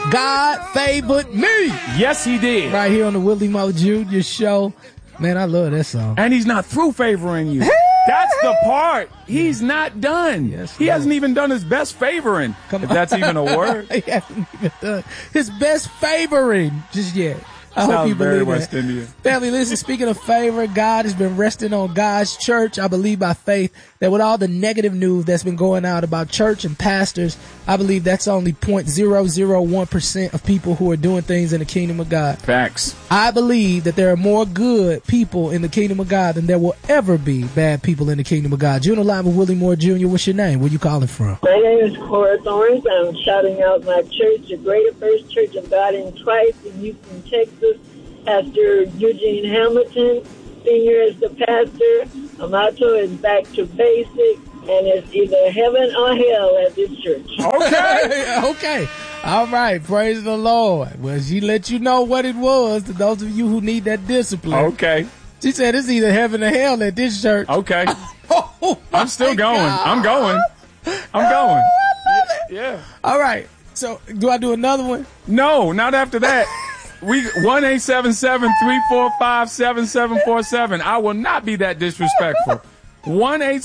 God favored me. Yes, he did. Right here on the Willie Moore Jr. Show. Man, I love that song. And he's not through favoring you. That's the part. He's not done. Yes, he hasn't even done his best favoring. If that's even a word. He hasn't even done his best favoring just yet. I Sounds hope you very believe West that. Indian. Family, listen, speaking of favor, God has been resting on God's church. I believe by faith that with all the negative news that's been going out about church and pastors, I believe that's only 0.001% of people who are doing things in the kingdom of God. Facts. I believe that there are more good people in the kingdom of God than there will ever be bad people in the kingdom of God. You're on the line with Willie Moore Jr. What's your name? Where you calling from? My name is Cora Thorns. I'm shouting out my church, the Greater First Church of God in Christ in Houston, Texas. Pastor Eugene Hamilton, Senior is the pastor. Our motto is back to basics, and it's either heaven or hell at this church. Okay. Okay. All right. Praise the Lord. Well, she let you know what it was to those of you who need that discipline. Okay. She said it's either heaven or hell at this church. Okay. Oh, I'm still going. God. I'm going. I'm going. I love it. Yeah. All right. So do I do another one? No, not after that. 1-877-345-7747. I will not be that disrespectful. 1-877